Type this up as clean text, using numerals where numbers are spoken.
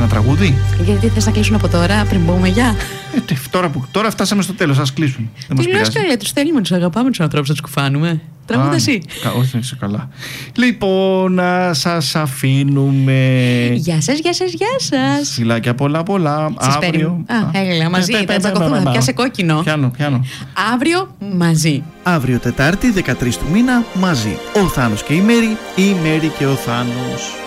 ένα τραγούδι. Γιατί θες να κλείσουν από τώρα, πριν πούμε γεια? Τώρα φτάσαμε στο τέλος, ας κλείσουν. Τι λες καλέ, τους θέλουμε, τους αγαπάμε τους ανθρώπους, να τους κουφάνουμε. Τραγούδα εσύ. Όχι, είσαι καλά. Λοιπόν, να σας αφήνουμε. Γεια σας, γεια σας, γεια σας. Φιλάκια πολλά. Αύριο. Έλα, μαζί, θα τσακωθούμε, πιάσε κόκκινο. Πιάνω. Αύριο μαζί. Αύριο Τετάρτη, 13 του μήνα, μαζί. Ο Θάνος και η Μέρη και ο Θάνος.